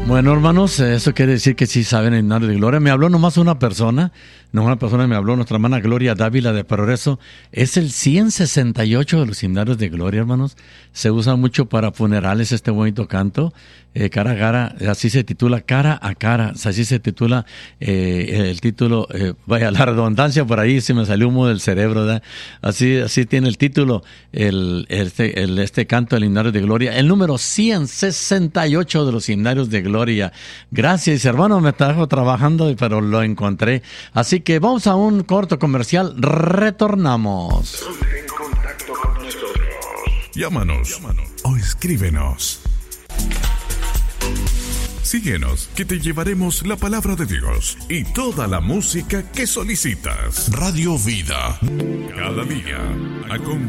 Bueno, hermanos, eso quiere decir que sí saben el himnario de gloria. Me habló nomás una persona me habló, nuestra hermana Gloria Dávila de Progreso. Es el 168 de los himnarios de gloria, hermanos. Se usa mucho para funerales este bonito canto. Cara a cara, así se titula, cara a cara, así se titula el título, vaya la redundancia por ahí, se me salió humo del cerebro, ¿verdad? Así tiene el título, este canto del himnario de gloria, el número 168 de los himnarios de gloria. Gracias, hermano, me estaba trabajando, pero lo encontré. Así que vamos a un corto comercial, retornamos. Ponte en contacto con nosotros. Llámanos o escríbenos. Síguenos, que te llevaremos la palabra de Dios y toda la música que solicitas. Radio Vida. Cada día,